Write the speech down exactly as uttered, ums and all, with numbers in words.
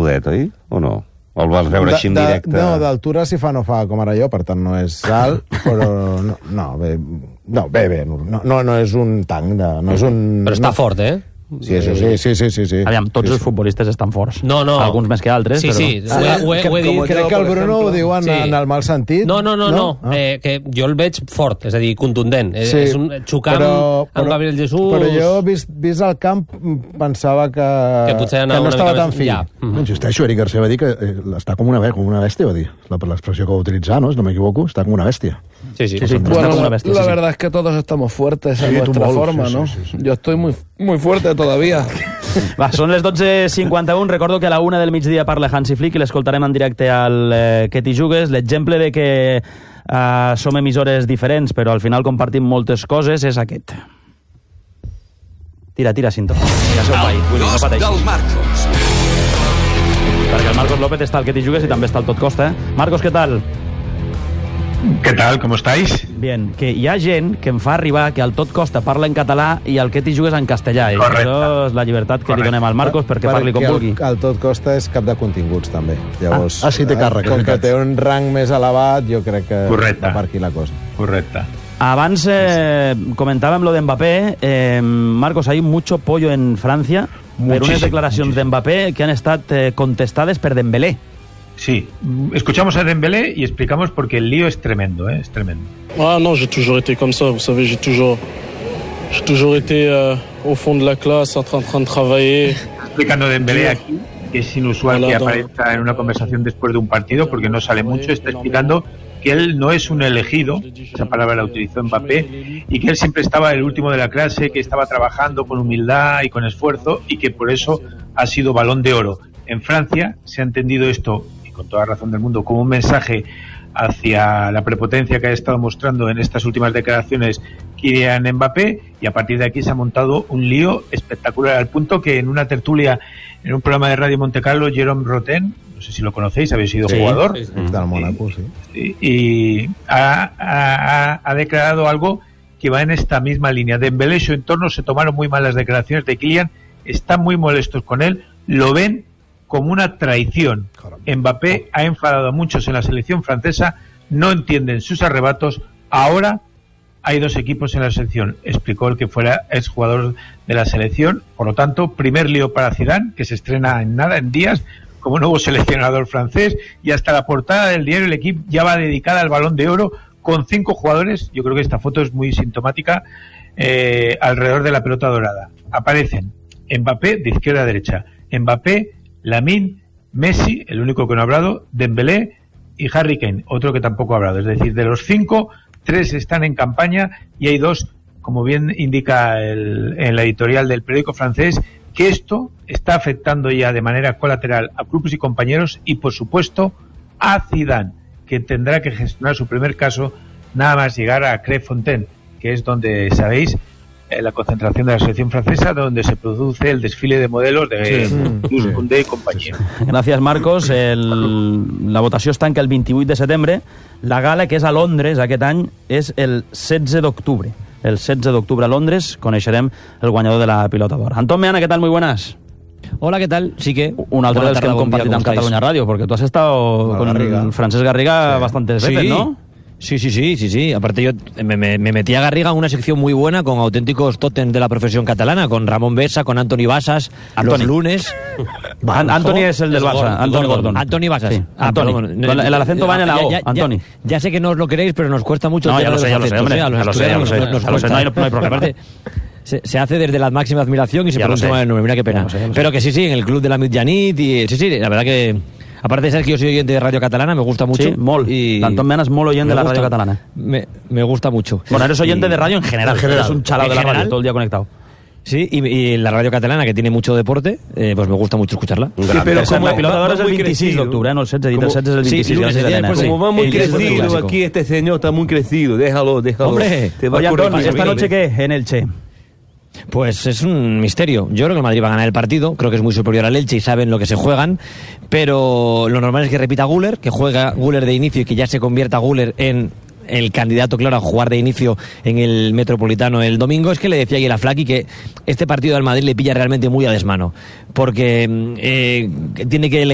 peludet, oi? O no? O el vas veure així en directe? De, no, d'altura si fa no fa com ara jo, per tant no és alt, però no, no bé, no, bé, bé, no, no és un tanc, de, no és un... Però està no, fort, eh? Sí, sí, sí, sí, sí, sí, sí. Aviam, tots sí, els futbolistes estan forts. No, no. Alguns més que altres, sí, però... Sí, sí, ho he, ho he, ho he dit. Crec que el Bruno ho diu en, sí. en el mal sentit. No, no, no, no. no? Ah. Eh, que jo el veig fort, és a dir, contundent. Sí, és un xocar però, amb, amb Gabriel Jesús... Però jo, vist, vist al camp, pensava que, que, que no estava tan fi. Ja. Mm-hmm. Insisteixo, Eric García va dir que eh, està com una, com una bèstia, va dir. La, per l'expressió que va utilitzar, ¿no? Si no me equivoco, está como una bestia. Sí, sí. sí, sí bueno, como una bestia, la sí, verdad sí. es que todos estamos fuertes sí, en nuestra molt, forma, sí, ¿no? Sí, sí, sí. Yo estoy muy, muy fuerte todavía. Va, són les dotze cinquanta-u. Recordo que a la una del migdia parla Hansi Flick i l'escoltarem en directe al eh, Que t'hi jugues. L'exemple de que eh, som emissores diferents, però al final compartim moltes coses, és aquest. Tira, tira, Cinto. Ja seu pai, vull dir, no pateixis. Perquè el Marcos López està al Que t'hi jugues i també està al Tot Costa. Eh? Marcos, què tal? ¿Qué tal? ¿Cómo estáis? Bien, que hi ha gent que em fa arribar que al Tot Costa parla en català i al Que t'hi jugues en castellà. I això és la llibertat que Correcte. Li donem al Marcos perquè per, parli com vulgui. El, el Tot Costa és cap de continguts, també. Llavors, ah, ah, sí, té càrrec. Com que té un rang més elevat, jo crec que Correcte. Va per aquí la cosa. Correcte. Abans eh, comentàvem lo de Mbappé. Eh, Marcos, hay mucho pollo en Francia per unes declaracions de Mbappé que han estat eh, contestades per Dembélé. Sí, escuchamos a Dembélé y explicamos porque el lío es tremendo, ¿eh? Es tremendo. Ah non, j'ai toujours été comme ça, vous savez, j'ai toujours, j'ai toujours été euh, au fond de la classe, en train, en train de travailler. Explicando Dembélé aquí, que es inusual voilà, que aparezca en una conversación después de un partido, porque no sale mucho, está explicando que él no es un elegido, esa palabra la utilizó Mbappé, y que él siempre estaba el último de la clase, que estaba trabajando con humildad y con esfuerzo, y que por eso ha sido Balón de Oro. En Francia se ha entendido esto, con toda razón del mundo, como un mensaje hacia la prepotencia que ha estado mostrando en estas últimas declaraciones Kylian Mbappé, y a partir de aquí se ha montado un lío espectacular, al punto que en una tertulia en un programa de Radio Montecarlo, Jérôme Roten, no sé si lo conocéis, habéis sido sí, jugador, sí, sí. Del Mónaco, sí. y, y ha, ha, ha declarado algo que va en esta misma línea. Dembélé y su entorno se tomaron muy mal las declaraciones de Kylian, están muy molestos con él, lo ven como una traición. Mbappé ha enfadado a muchos en la selección francesa, no entienden sus arrebatos. Ahora hay dos equipos en la selección, explicó el que fuera exjugador de la selección. Por lo tanto, primer lío para Zidane, que se estrena en nada, en días, como nuevo seleccionador francés, y hasta la portada del diario El Equipo ya va dedicada al Balón de Oro, con cinco jugadores. Yo creo que esta foto es muy sintomática, eh, alrededor de la pelota dorada. Aparecen Mbappé de izquierda a derecha, Mbappé, Lamine, Messi, el único que no ha hablado, Dembélé y Harry Kane, otro que tampoco ha hablado. Es decir, de los cinco, tres están en campaña y hay dos, como bien indica el, en la editorial del periódico francés, que esto está afectando ya de manera colateral a clubes y compañeros y, por supuesto, a Zidane, que tendrá que gestionar su primer caso nada más llegar a Clairefontaine, que es donde, sabéis, la concentración de la selección francesa, donde se produce el desfile de modelos de Luz Condé y compañía. Gràcies, Marcos. El, la votació es tanca el vint-i-vuit de setembre. La gala, que és a Londres aquest any, és el setze d'octubre. El setze d'octubre a Londres coneixerem el guanyador de la pilota d'or. Antón Meana, ¿qué tal? Muy buenas. Hola, ¿qué tal? Sí que... Un altre dels que hem compartit amb Catalunya Ràdio, perquè tu has estado con el Francesc Garriga sí. bastantes veces, ¿no? Sí, sí, sí, sí, sí. Aparte yo me, me, me metí a Garriga en una sección muy buena con auténticos tótems de la profesión catalana, con Ramón Besa, con Antoni Basas, Antoni. los lunes... An Antoni es el del Barça, Antoni Gordon. Antoni Basas. Sí. Ah, Antoni. Perdón. El, el acento va en la O, ya, ya, Antoni. Ya, ya sé que no os lo queréis, pero nos cuesta mucho... No, el ya lo sé, ya lo sé, hombre. Ya lo sé, ya lo sé. Nos, nos ya lo sé. No, hay, no hay problema. Aparte, se, se hace desde la máxima admiración y se pregunta mal el nombre. Mira qué pena. Sé, pero que sí, sí, en el club de la Mitjanit y... Sí, sí, la verdad que... Aparte de ser que yo soy oyente de Radio Catalana, me gusta mucho. Sí, molt. Y L'Antón Meana és molt oyente de la gusta, Radio Catalana. Me, me gusta mucho. Bueno, eres oyente y, de radio en general. En general. Eres un chalao de la radio, todo el día conectado. Sí, y, y la Radio Catalana, que tiene mucho deporte, eh, pues me gusta mucho escucharla. Sí, pero como la pilota d'or és el vint-i-sis d'octubre, no el setze, dit el setze és el vint-i-sis. Sí, lunes, de pues, como va muy crecido aquí, este señor está muy crecido, déjalo, déjalo. Hombre, te va oye, a Antón, ¿esta noche qué en Elche? Pues es un misterio. Yo creo que el Madrid va a ganar el partido, creo que es muy superior al Elche y saben lo que se juegan, pero lo normal es que repita Güler, que juega Güler de inicio y que ya se convierta Güler en el candidato claro a jugar de inicio en el Metropolitano el domingo. Es que le decía ayer a Flaqui que este partido al Madrid le pilla realmente muy a desmano, porque eh, tiene que elegir